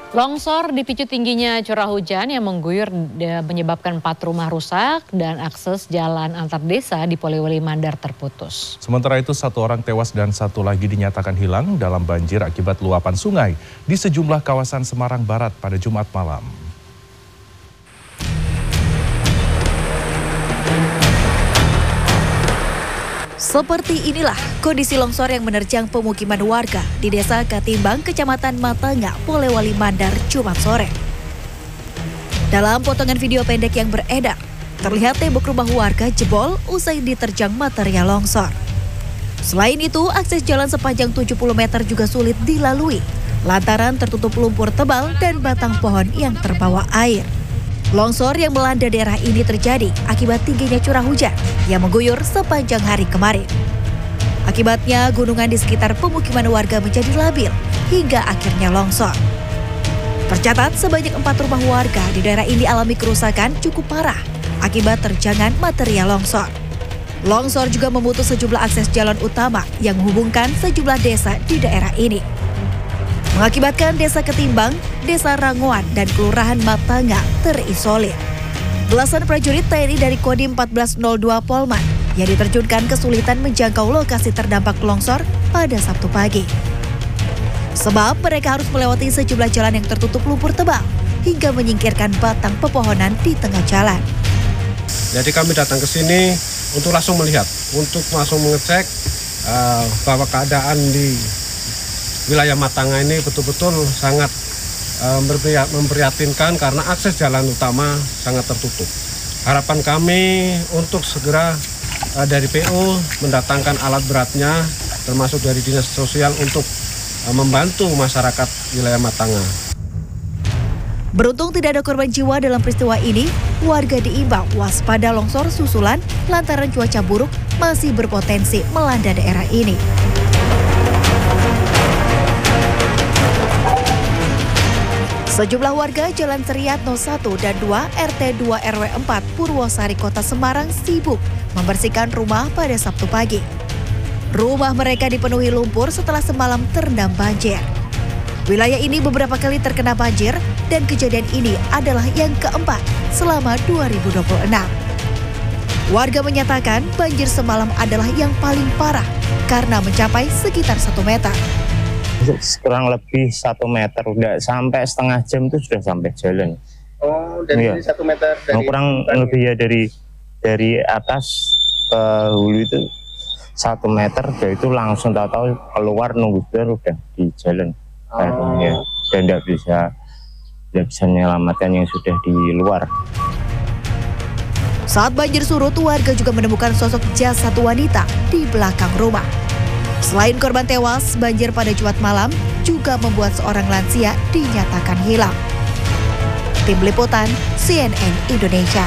Longsor dipicu tingginya curah hujan yang mengguyur menyebabkan 4 rumah rusak dan akses jalan antar desa di Polewali Mandar terputus. Sementara itu 1 orang tewas dan 1 lagi dinyatakan hilang dalam banjir akibat luapan sungai di sejumlah kawasan Semarang Barat pada Jumat malam. Seperti inilah kondisi longsor yang menerjang pemukiman warga di Desa Katimbang, Kecamatan Matanga, Polewali Mandar, Jumat sore. Dalam potongan video pendek yang beredar, terlihat tembok rumah warga jebol usai diterjang material longsor. Selain itu, akses jalan sepanjang 70 meter juga sulit dilalui lantaran tertutup lumpur tebal dan batang pohon yang terbawa air. Longsor yang melanda daerah ini terjadi akibat tingginya curah hujan yang mengguyur sepanjang hari kemarin. Akibatnya, gunungan di sekitar pemukiman warga menjadi labil hingga akhirnya longsor. Tercatat sebanyak 4 rumah warga di daerah ini alami kerusakan cukup parah akibat terjangan material longsor. Longsor juga memutus sejumlah akses jalan utama yang menghubungkan sejumlah desa di daerah ini, mengakibatkan Desa Ketimbang, Desa Ranguan, dan Kelurahan Matanga terisolir. Belasan prajurit TNI dari Kodim 1402 Polman yang diterjunkan kesulitan menjangkau lokasi terdampak longsor pada Sabtu pagi. Sebab mereka harus melewati sejumlah jalan yang tertutup lumpur tebal hingga menyingkirkan batang pepohonan di tengah jalan. Jadi kami datang ke sini untuk langsung melihat, untuk langsung mengecek bahwa keadaan di wilayah Matanga ini betul-betul sangat memprihatinkan karena akses jalan utama sangat tertutup. Harapan kami untuk segera dari PU mendatangkan alat beratnya termasuk dari Dinas Sosial untuk membantu masyarakat wilayah Matanga. Beruntung tidak ada korban jiwa dalam peristiwa ini, warga diimbau waspada longsor susulan lantaran cuaca buruk masih berpotensi melanda daerah ini. Sejumlah warga Jalan Seriatno 1 dan 2 RT 2 RW 4 Purwosari Kota Semarang sibuk membersihkan rumah pada Sabtu pagi. Rumah mereka dipenuhi lumpur setelah semalam terendam banjir. Wilayah ini beberapa kali terkena banjir dan kejadian ini adalah yang keempat selama 2026. Warga menyatakan banjir semalam adalah yang paling parah karena mencapai sekitar 1 meter. Kurang lebih 1 meter, udah sampai setengah jam itu sudah sampai jalan. Oh, dari 1 meter dari kurang lebih ya dari atas ke hulu itu 1 meter, dan itu langsung tahu-tahu keluar nunggu udah di jalan. Ya, dan tidak bisa menyelamatkan yang sudah di luar. Saat banjir surut, warga juga menemukan sosok jasad wanita di belakang rumah. Selain korban tewas, banjir pada Jumat malam juga membuat seorang lansia dinyatakan hilang. Tim Liputan CNN Indonesia.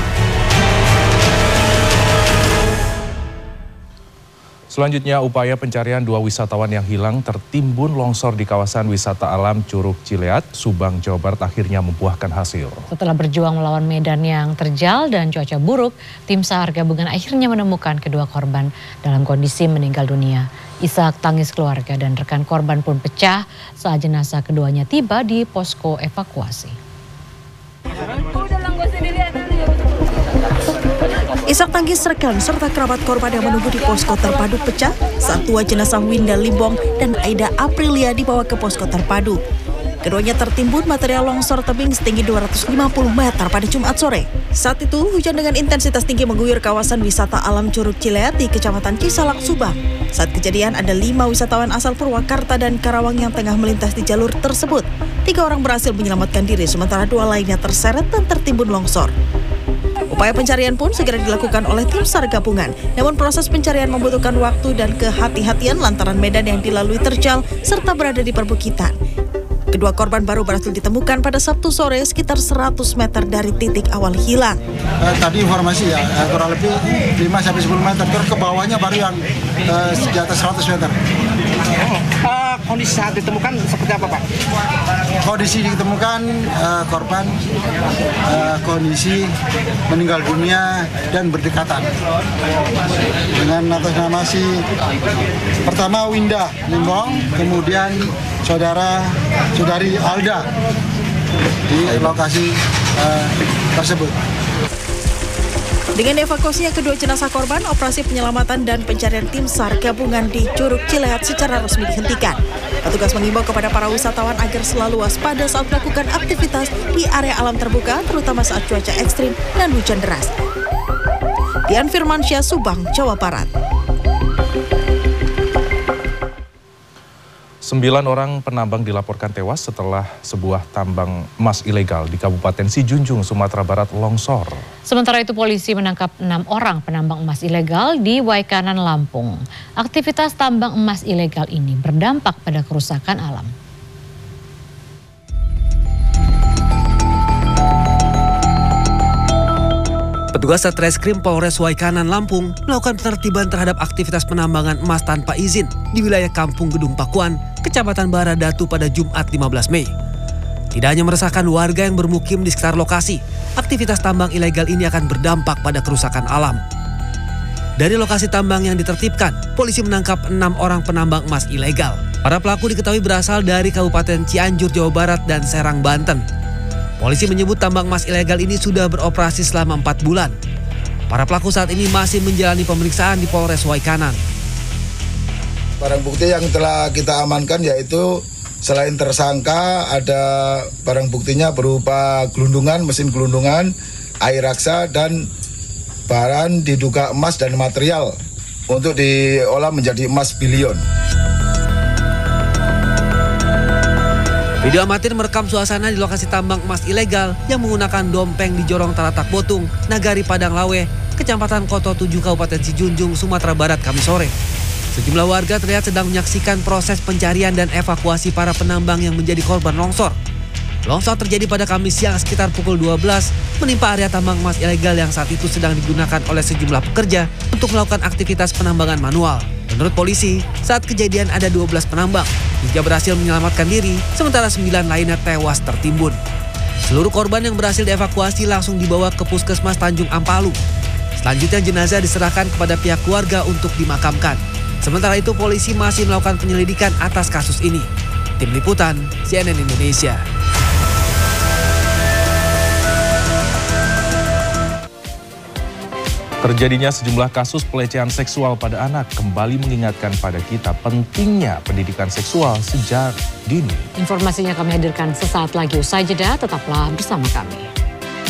Selanjutnya, upaya pencarian 2 wisatawan yang hilang tertimbun longsor di kawasan wisata alam Curug Cileat, Subang, Jawa Barat akhirnya membuahkan hasil. Setelah berjuang melawan medan yang terjal dan cuaca buruk, tim SAR gabungan akhirnya menemukan kedua korban dalam kondisi meninggal dunia. Isak tangis keluarga dan rekan korban pun pecah saat jenazah keduanya tiba di posko evakuasi. Isak tangis rekan serta kerabat korban yang menunggu di posko terpadu pecah saat 2 jenazah Winda Limbong dan Aida Aprilia dibawa ke posko terpadu. Keduanya tertimbun material longsor tebing setinggi 250 meter pada Jumat sore. Saat itu, hujan dengan intensitas tinggi mengguyur kawasan wisata alam Curug Cileat di Kecamatan Cisalak, Subang. Saat kejadian, ada 5 wisatawan asal Purwakarta dan Karawang yang tengah melintas di jalur tersebut. 3 orang berhasil menyelamatkan diri, sementara 2 lainnya terseret dan tertimbun longsor. Upaya pencarian pun segera dilakukan oleh tim SAR gabungan. Namun proses pencarian membutuhkan waktu dan kehati-hatian lantaran medan yang dilalui terjal serta berada di perbukitan. Kedua korban baru berhasil ditemukan pada Sabtu sore sekitar 100 meter dari titik awal hilang. Tadi informasi ya, kurang lebih 5-10 meter, terus ke bawahnya baru yang di atas 100 meter. Kondisi saat ditemukan seperti apa, Pak? Kondisi ditemukan korban kondisi meninggal dunia dan berdekatan dengan atas nama si pertama Winda Limbong, kemudian saudari Alda di lokasi tersebut. Dengan evakuasinya kedua jenazah korban, operasi penyelamatan dan pencarian tim SAR gabungan di Curug Cilehat secara resmi dihentikan. Petugas mengimbau kepada para wisatawan agar selalu waspada saat melakukan aktivitas di area alam terbuka, terutama saat cuaca ekstrim dan hujan deras. Dian Firmansyah, Subang, Jawa Barat. 9 orang penambang dilaporkan tewas setelah sebuah tambang emas ilegal di Kabupaten Sijunjung, Sumatera Barat longsor. Sementara itu polisi menangkap 6 orang penambang emas ilegal di Waikanan, Lampung. Aktivitas tambang emas ilegal ini berdampak pada kerusakan alam. Petugas Satreskrim Polres Waikanan, Lampung melakukan penertiban terhadap aktivitas penambangan emas tanpa izin di wilayah Kampung Gedung Pakuan, Kecamatan Baradatu pada Jumat 15 Mei. Tidak hanya meresahkan warga yang bermukim di sekitar lokasi, aktivitas tambang ilegal ini akan berdampak pada kerusakan alam. Dari lokasi tambang yang ditertibkan, polisi menangkap 6 orang penambang emas ilegal. Para pelaku diketahui berasal dari Kabupaten Cianjur, Jawa Barat dan Serang, Banten. Polisi menyebut tambang emas ilegal ini sudah beroperasi selama 4 bulan. Para pelaku saat ini masih menjalani pemeriksaan di Polres Waikanan. Barang bukti yang telah kita amankan yaitu selain tersangka ada barang buktinya berupa gelundungan, mesin gelundungan, air raksa dan barang diduga emas dan material untuk diolah menjadi emas bilion. Video amatir merekam suasana di lokasi tambang emas ilegal yang menggunakan dompeng di Jorong Taratak Botung, Nagari Padang Lawe, Kecamatan Koto 7, Kabupaten Sijunjung, Sumatera Barat, Kamis sore. Sejumlah warga terlihat sedang menyaksikan proses pencarian dan evakuasi para penambang yang menjadi korban longsor. Longsor terjadi pada Kamis siang sekitar pukul 12, menimpa area tambang emas ilegal yang saat itu sedang digunakan oleh sejumlah pekerja untuk melakukan aktivitas penambangan manual. Menurut polisi, saat kejadian ada 12 penambang. 3 berhasil menyelamatkan diri, sementara 9 lainnya tewas tertimbun. Seluruh korban yang berhasil dievakuasi langsung dibawa ke Puskesmas Tanjung Ampalu. Selanjutnya jenazah diserahkan kepada pihak keluarga untuk dimakamkan. Sementara itu polisi masih melakukan penyelidikan atas kasus ini. Tim Liputan, CNN Indonesia. Terjadinya sejumlah kasus pelecehan seksual pada anak kembali mengingatkan pada kita pentingnya pendidikan seksual sejak dini. Informasinya kami hadirkan sesaat lagi, usai jeda, tetaplah bersama kami.